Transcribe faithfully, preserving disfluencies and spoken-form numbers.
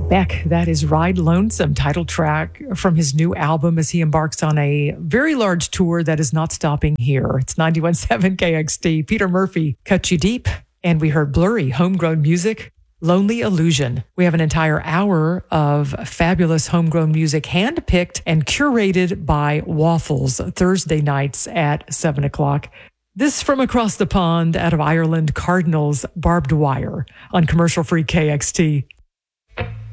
Beck, that is Ride Lonesome, title track from his new album as he embarks on a very large tour that is not stopping here. It's ninety-one point seven K X T. Peter Murphy, Cut You Deep. And we heard Blurry, Homegrown Music, Lonely Illusion. We have an entire hour of fabulous homegrown music handpicked and curated by Waffles Thursday nights at seven o'clock. This from across the pond out of Ireland, Cardinals Barbed Wire on commercial-free K X T.